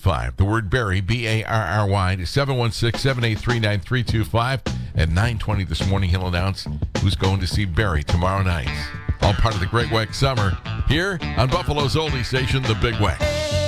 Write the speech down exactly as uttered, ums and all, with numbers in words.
five. The word Barry, B A R R Y, to seven one six, seven eight three, nine three two five. At nine twenty this morning, he'll announce who's going to see Barry tomorrow night. All part of the Great Weck Summer here on Buffalo's oldie station, The Big Weck.